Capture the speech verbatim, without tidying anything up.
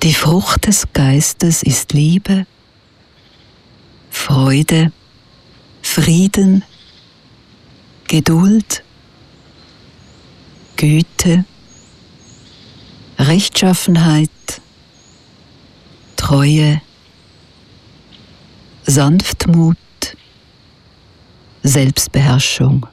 Die Frucht des Geistes ist Liebe, Freude, Frieden, Geduld, Güte, Rechtschaffenheit, Treue, Sanftmut, Selbstbeherrschung.